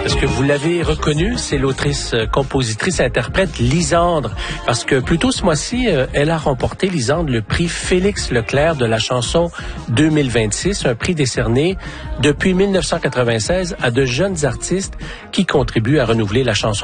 Est-ce que vous l'avez reconnue? C'est l'autrice, compositrice, interprète Lisandre. Parce que plus tôt ce mois-ci, elle a remporté, Lisandre, le prix Félix Leclerc de la chanson 2026, un prix décerné depuis 1996 à de jeunes artistes qui contribuent à renouveler la chanson